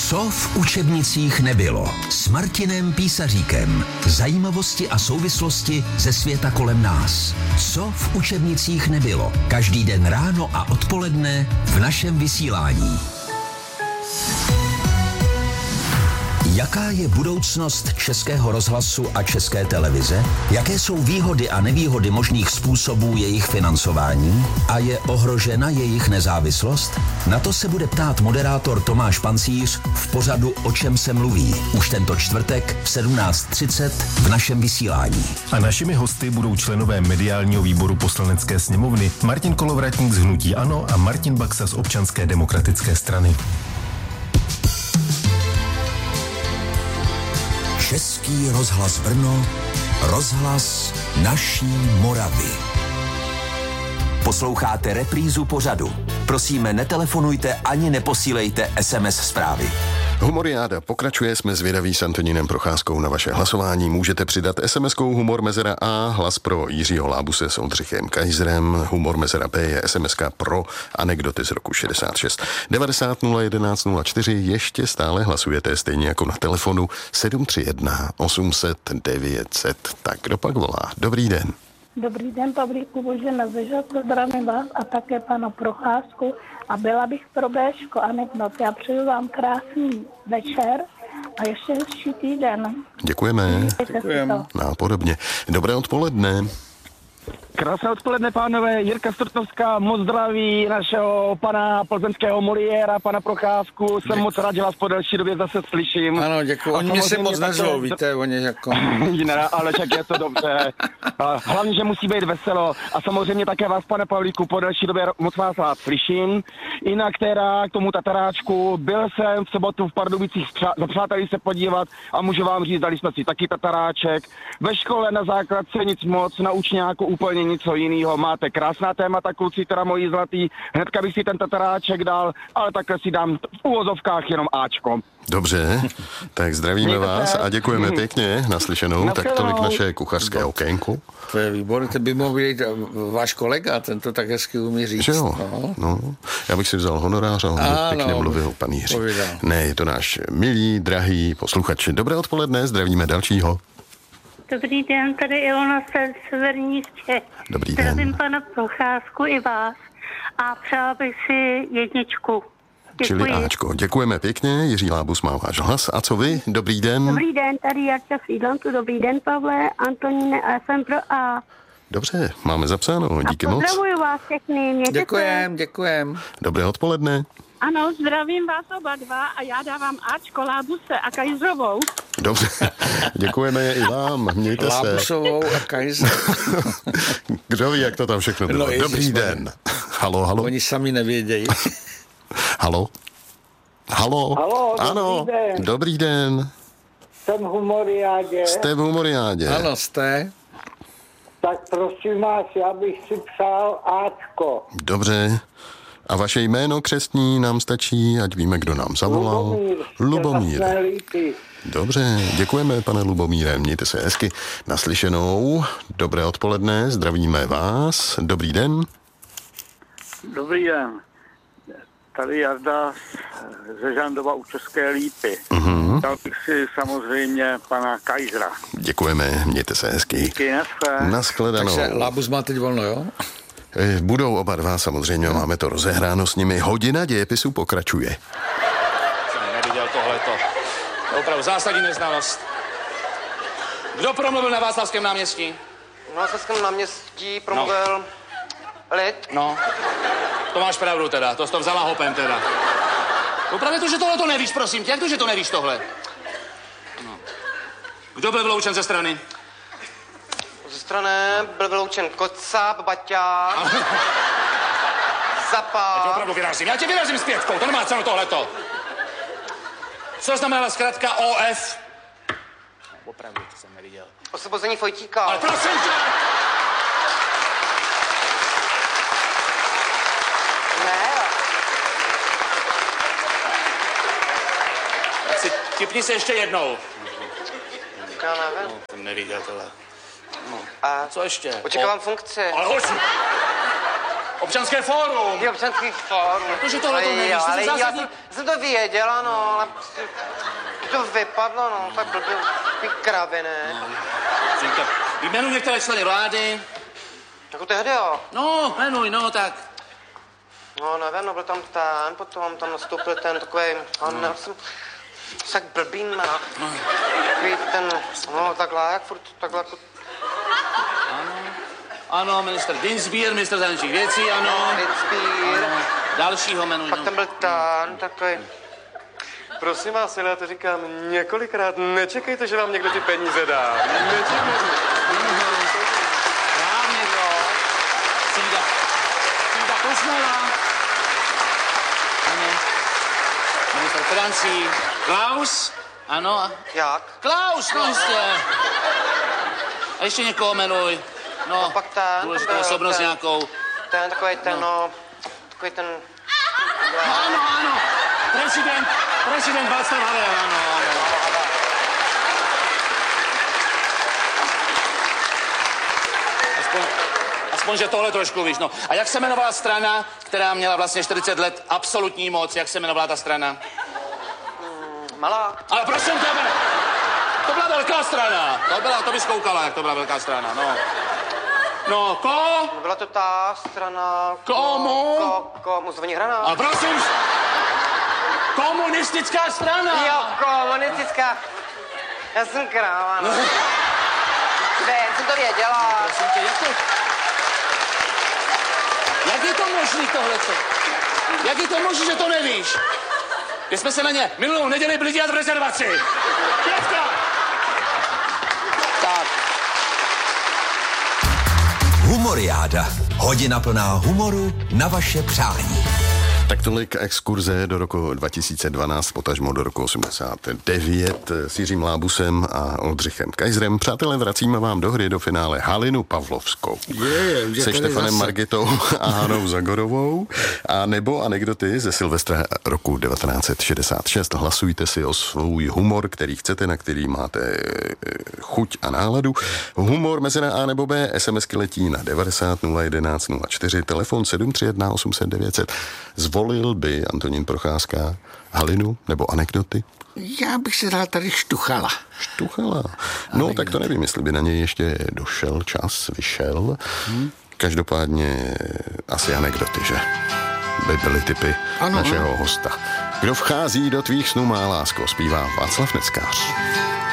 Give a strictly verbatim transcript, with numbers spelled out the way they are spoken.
Co v učebnicích nebylo? S Martinem Písaříkem. Zajímavosti a souvislosti ze světa kolem nás. Co v učebnicích nebylo? Každý den ráno a odpoledne v našem vysílání. Jaká je budoucnost Českého rozhlasu a České televize? Jaké jsou výhody a nevýhody možných způsobů jejich financování? A je ohrožena jejich nezávislost? Na to se bude ptát moderátor Tomáš Pancíř v pořadu O čem se mluví. Už tento čtvrtek v sedmnáct třicet v našem vysílání. A našimi hosty budou členové mediálního výboru Poslanecké sněmovny Martin Kolovratník z hnutí ANO a Martin Baxa z Občanské demokratické strany. Český rozhlas Brno, rozhlas naší Moravy. Posloucháte reprízu pořadu. Prosíme, netelefonujte ani neposílejte es em es zprávy. Humoriáda pokračuje, jsme zvědaví s Antonínem Procházkou na vaše hlasování. Můžete přidat es em eskou Humor mezera A, hlas pro Jiřího Lábuse s Oldřichem Kaiserem, Humor mezera B je es em eska pro anekdoty z roku šedesát šest. devadesát nula jedenáct nula čtyři, ještě stále hlasujete stejně jako na telefonu sedm tři jedna osm set devět set. Tak kdo pak volá? Dobrý den. Dobrý den, Pavlíku, Božena ze Žadce, zdravím vás a také pana Procházku a byla bych pro Béško anekdot. Já přeju vám krásný večer a ještě hezčí týden. Děkujeme. Děkujeme. No, podobně. Dobré odpoledne. Krásné odpoledne, pánové. Jirka Strtnovská moc zdraví našeho pana plzeňského Moliéra, pana Procházku. Jsem Děkuji. Moc rád, že vás po delší době zase slyším. Ano, děkuji. Oni mě se moc nezvou, víte, oni jako... ne, ale však je to dobře. Hlavně, že musí být veselo. A samozřejmě také vás, pane Pavlíku, po delší době moc vás rád slyším. Jinak teda k tomu tataráčku. Byl jsem v sobotu v Pardubicích za přáteli se podívat a můžu vám říct, dali jsme si taky tataráček. Ve škole na základce nic moc, na učňáku úplně něco jiného. Máte krásná témata, kluci, teda moji zlatý. Hnedka bych si ten tataráček dal, ale takhle si dám v uvozovkách jenom Áčko. Dobře, tak zdravíme vás a děkujeme pěkně naslyšenou. Tak tolik naše kuchařské okénko. To je výborné, to by mohl být váš kolega, ten to tak hezky umí říct. Že jo, no. no. Já bych si vzal honorář a on by pěkně mluvil, pan Jiří. Ne, je to náš milý, drahý posluchač. Dobré odpoledne, zdravíme dalšího. Dobrý den, tady Ilona se Severní Čech. Dobrý den. Zdravím pana Procházku i vás a přála bych si jedničku. Děkuji. Čili Áčko. Děkujeme pěkně, Jiří Lábus má váš hlas. A co vy? Dobrý den. Dobrý den, tady Jarča Frídlanku. Dobrý den, Pavle, Antoníne, a jsem pro A. Dobře, máme zapsáno, díky moc. A pozdravuju vás všechny. Děkujem, děkujem. Dobré odpoledne. Ano, zdravím vás oba dva a já dávám Áčko, Lábuse a Kajzrovou. Dobře, děkujeme i vám, mějte se. Lábusovou a Kajzer. Kdo ví, jak to tam všechno bylo. No, dobrý den. Halo, halo. Oni sami nevědějí. Halo. Halo. Halo, ano, dobrý den. Dobrý den. Jsem v Humoriádě. Jste v Humoriádě. Ano, jste. Tak prosím vás, já bych si přál Áčko. Dobře. A vaše jméno křestní nám stačí, ať víme, kdo nám zavolal. Lubomír. Lubomír. Dobře, děkujeme, pane Lubomíre, mějte se hezky. Naslyšenou, dobré odpoledne, zdravíme vás, dobrý den. Dobrý den, tady Jarda ze Žandova u České Lípy. Uh-huh. Dal bych si samozřejmě pana Kajzera. Děkujeme, mějte se hezky. Díky, naschle. Naschledanou. Takže Lábus má teď volno, jo? Budou oba dva, samozřejmě, máme to rozehráno s nimi. Hodina dějepisu pokračuje. Jsem neviděl tohleto. To je opravdu zásadní neznalost. Kdo promluvil na Václavském náměstí? Na Václavském náměstí promluvil no. Lid. No, to máš pravdu teda, to jsi to vzala hopem teda. Opravdu to, že tohle to nevíš, prosím tě, jak to, že to nevíš tohle? No. Kdo byl vyloučen ze strany? Ze strany byl vyloučen Kocáb, Baťák, Zapá. Já tě opravdu vyrazím, já tě vyrazím s pětkou, to nemá cenu tohleto. Co znamená zkrátka O F? No, opravdu, to jsem neviděl. Osvobození Fojtíka. Ale prosím tě! Ne. Tak si tipni se ještě jednou. Já nevím. No, jsem neviděl tohle. No. A co ještě? očekávám o... funkci. Ale hoď! Občanské fórum. Je občanský fórum. Protože tohle to nevíš, jo, to ale je já zásadní. jsem, jsem to věděla, no, ale to vypadlo, no, tak blbě, ty kravy, ne? Říká, jmenuj některé členy vlády. Jako tehdy, jo. No, jmenuj, no, tak. No, nevím, no, byl tam ten, potom tam nastoupil ten takový, on no. jsem, tak blbý, no. Takový ten, no, takhle, jak furt, takhle, jako... Ano, ano, minister Dinsbier, minister zahraničních věcí, ano. Dinsbier. Ano. Dalšího jmenuj, Pak no. tam byl ten, takový... Prosím vás, já to říkám několikrát, nečekejte, že vám někdo ty peníze dá. Nečekejte. Právě to. Cída. Cída Kosnala. Ano. Minister financí. Klaus. Ano. Jak? Klaus, no jistě. A ještě někoho jmenuj. No, no pak ten. důležitou ten, osobnost ten, nějakou. Ten, takový ten, no. no takový ten... Ano, ano. Prezident, prezident Václav Havel, ano, ano. Aspoň, aspoň, že tohle trošku víš, no. A jak se jmenovala strana, která měla vlastně čtyřicet let absolutní moc, jak se jmenovala ta strana? Mm, malá. Ale prosím tebe, to byla velká strana. To byla, to bys koukala, jak to byla velká strana, no. No, ko? No, byla to ta strana... Komu? Ko, komu, zvoní hrana. A prosím, komunistická strana. Jo, komunistická. Já jsem kráva, no. Ne, jsem to věděla. No, prosím tě, jak to... Jak je to možný tohleto? Jak je to možný, že to nevíš? My jsme se na ně minulou neděli byli dělat v rezervaci. Pětka! Tak. Humoriáda. Hodina plná humoru na vaše přání. Tak tolik exkurze do roku dva tisíce dvanáct, potažmo do roku osmdesát devět s Jiřím Lábusem a Oldřichem Kajzrem. Přátelé, vracíme vám do hry do finále Halinu Pavlovskou. Je, se Štefanem zase. Margitou a Hanou Zagorovou. A nebo anekdoty ze Silvestra roku devatenáct set šedesát šest. Hlasujte si o svůj humor, který chcete, na který máte chuť a náladu. Humor mezera A nebo B, SMSky letí na devadesát nula jedenáct nula čtyři, telefon sedm tři jedna osm set devět set. Zvolil by Antonín Procházka Halinu nebo anekdoty? Já bych se dal tady Štuchala. Štuchala. No, tak to nevím, jestli by na něj ještě došel čas, vyšel. Hmm. Každopádně asi anekdoty, že? By byly typy ano, našeho ano. hosta. Kdo vchází do tvých snů, má lásko, zpívá Václav Neckář.